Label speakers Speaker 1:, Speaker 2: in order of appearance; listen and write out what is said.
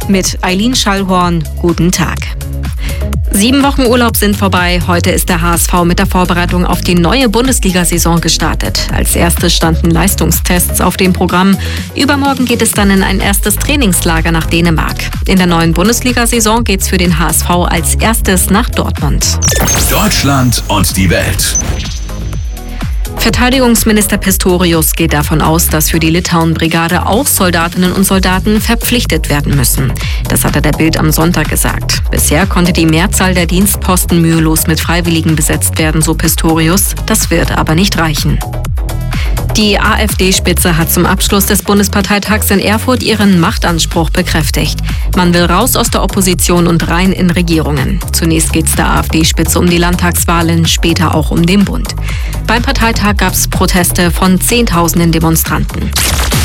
Speaker 1: mit Eileen Schallhorn. Guten Tag. 7 Wochen Urlaub sind vorbei. Heute ist der HSV mit der Vorbereitung auf die neue Bundesliga-Saison gestartet. Als erstes standen Leistungstests auf dem Programm. Übermorgen geht es dann in ein erstes Trainingslager nach Dänemark. In der neuen Bundesliga-Saison geht es für den HSV als erstes nach Dortmund.
Speaker 2: Deutschland und die Welt.
Speaker 1: Verteidigungsminister Pistorius geht davon aus, dass für die Litauen-Brigade auch Soldatinnen und Soldaten verpflichtet werden müssen. Das hat er der Bild am Sonntag gesagt. Bisher konnte die Mehrzahl der Dienstposten mühelos mit Freiwilligen besetzt werden, so Pistorius. Das wird aber nicht reichen. Die AfD-Spitze hat zum Abschluss des Bundesparteitags in Erfurt ihren Machtanspruch bekräftigt. Man will raus aus der Opposition und rein in Regierungen. Zunächst geht es der AfD-Spitze um die Landtagswahlen, später auch um den Bund. Beim Parteitag gab es Proteste von Zehntausenden Demonstranten.